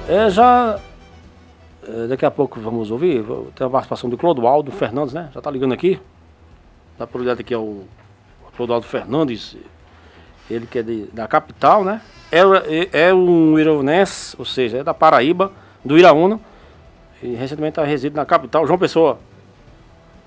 Já daqui a pouco vamos ouvir, tem a participação do Clodoaldo Fernandes, né? Já tá ligando aqui. Dá prioridade aqui ao Clodoaldo Fernandes, ele que é da capital, né? É um ironense, ou seja, é da Paraíba, do Iraúna. E recentemente reside na capital, João Pessoa.